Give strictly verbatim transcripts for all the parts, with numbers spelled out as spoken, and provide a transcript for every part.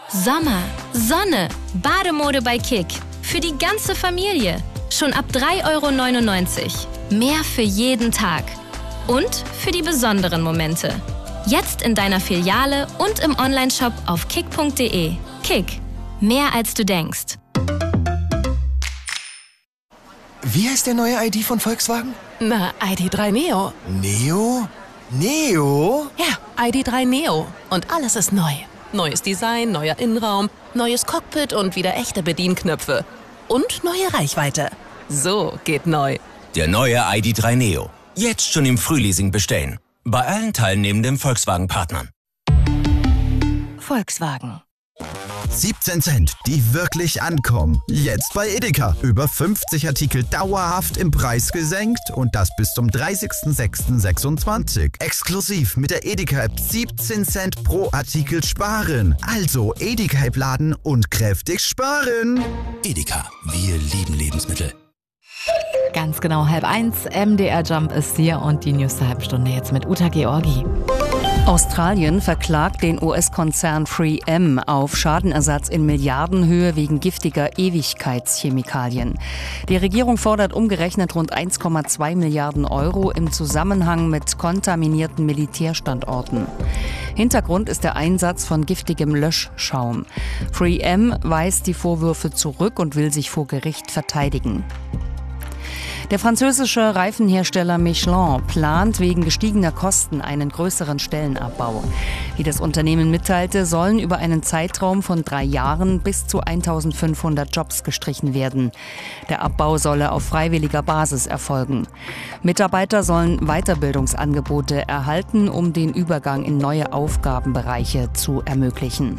Sommer, Sonne, Bademode bei Kick. Für die ganze Familie. Schon ab drei Euro neunundneunzig. Mehr für jeden Tag. Und für die besonderen Momente. Jetzt in deiner Filiale und im Onlineshop auf kick punkt de. Kick. Mehr als du denkst. Wie heißt der neue I D von Volkswagen? Na, I D drei Neo. Neo? Neo? Ja, I D drei Neo. Und alles ist neu. Neues Design, neuer Innenraum, neues Cockpit und wieder echte Bedienknöpfe. Und neue Reichweite. So geht neu. Der neue I D drei Neo. Jetzt schon im Frühleasing bestellen. Bei allen teilnehmenden Volkswagen-Partnern. Volkswagen. siebzehn Cent, die wirklich ankommen. Jetzt bei Edeka. Über fünfzig Artikel dauerhaft im Preis gesenkt und das bis zum dreißigsten sechsten sechsundzwanzig. Exklusiv mit der Edeka-App siebzehn Cent pro Artikel sparen. Also Edeka-App laden und kräftig sparen. Edeka, wir lieben Lebensmittel. Ganz genau halb eins. M D R Jump ist hier und die News der halben Stunde jetzt mit Uta Georgi. Australien verklagt den U S-Konzern three M auf Schadenersatz in Milliardenhöhe wegen giftiger Ewigkeitschemikalien. Die Regierung fordert umgerechnet rund eins Komma zwei Milliarden Euro im Zusammenhang mit kontaminierten Militärstandorten. Hintergrund ist der Einsatz von giftigem Löschschaum. three M weist die Vorwürfe zurück und will sich vor Gericht verteidigen. Der französische Reifenhersteller Michelin plant wegen gestiegener Kosten einen größeren Stellenabbau. Wie das Unternehmen mitteilte, sollen über einen Zeitraum von drei Jahren bis zu eintausendfünfhundert Jobs gestrichen werden. Der Abbau solle auf freiwilliger Basis erfolgen. Mitarbeiter sollen Weiterbildungsangebote erhalten, um den Übergang in neue Aufgabenbereiche zu ermöglichen.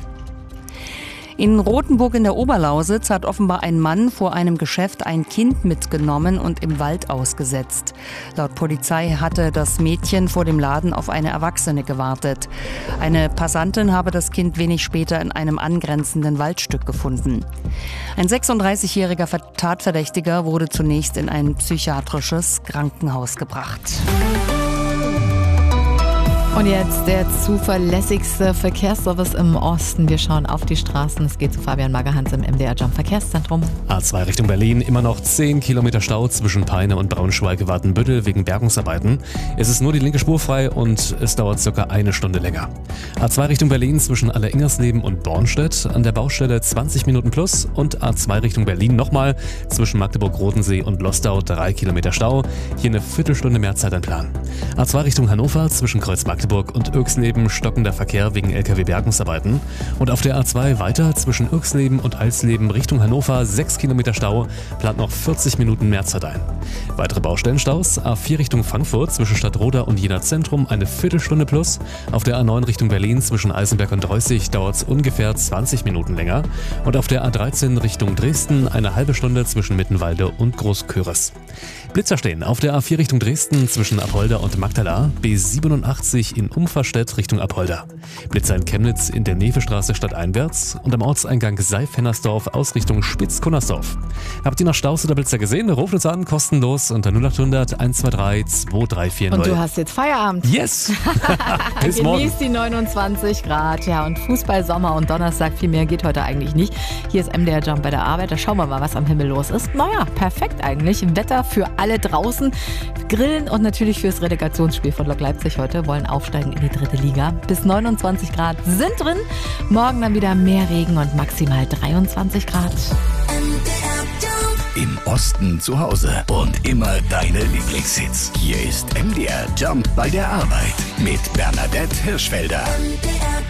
In Rothenburg in der Oberlausitz hat offenbar ein Mann vor einem Geschäft ein Kind mitgenommen und im Wald ausgesetzt. Laut Polizei hatte das Mädchen vor dem Laden auf eine Erwachsene gewartet. Eine Passantin habe das Kind wenig später in einem angrenzenden Waldstück gefunden. Ein sechsunddreißigjähriger Tatverdächtiger wurde zunächst in ein psychiatrisches Krankenhaus gebracht. Und jetzt der zuverlässigste Verkehrsservice im Osten. Wir schauen auf die Straßen. Es geht zu Fabian Magerhans im M D R Jump Verkehrszentrum. A zwei Richtung Berlin, immer noch zehn Kilometer Stau zwischen Peine und Braunschweig-Watenbüttel wegen Bergungsarbeiten. Es ist nur die linke Spur frei und es dauert circa eine Stunde länger. A zwei Richtung Berlin zwischen Aller-Ingersleben und Bornstedt, an der Baustelle zwanzig Minuten plus, und A zwei Richtung Berlin nochmal zwischen Magdeburg-Rodensee und Lostau drei Kilometer Stau. Hier eine Viertelstunde mehr Zeit an Plan. A zwei Richtung Hannover zwischen Kreuz-Magdeburg und Irxleben stockender Verkehr wegen L K W-Bergungsarbeiten. Und auf der A zwei weiter zwischen Irxleben und Alsleben Richtung Hannover sechs Kilometer Stau, plant noch vierzig Minuten mehr Zeit ein. Weitere Baustellenstaus: A vier Richtung Frankfurt zwischen Stadtroda und Jena Zentrum eine Viertelstunde plus. Auf der A neun Richtung Berlin zwischen Eisenberg und Reußig dauert es ungefähr zwanzig Minuten länger. Und auf der A dreizehn Richtung Dresden eine halbe Stunde zwischen Mittenwalde und Großköris. Blitzer stehen auf der A vier Richtung Dresden zwischen Apolda und Magdala, B siebenundachtzig in Umferstedt Richtung Apolda. Blitzer in Chemnitz in der Nevestraße stadteinwärts und am Ortseingang Seif-Hennersdorf aus Richtung Spitz-Kunnersdorf. Habt ihr noch Staus oder Blitzer gesehen? Ruft uns an, kostenlos unter null acht hundert eins zwei drei zwei drei vier null. Und du hast jetzt Feierabend. Yes! Bis morgen. Genießt die neunundzwanzig Grad. Ja, und Fußball, Sommer und Donnerstag, viel mehr geht heute eigentlich nicht. Hier ist M D R Jump bei der Arbeit. Da schauen wir mal, was am Himmel los ist. Naja, perfekt eigentlich. Wetter für alle draußen. Grillen und natürlich fürs Relegationsspiel von Lok Leipzig heute. Wollen aufsteigen in die dritte Liga. Bis neunundzwanzig Grad sind drin. Morgen dann wieder mehr Regen und maximal dreiundzwanzig Grad. Im Osten zu Hause und immer deine Lieblingshits. Hier ist M D R Jump bei der Arbeit mit Bernadette Hirschfelder. M D R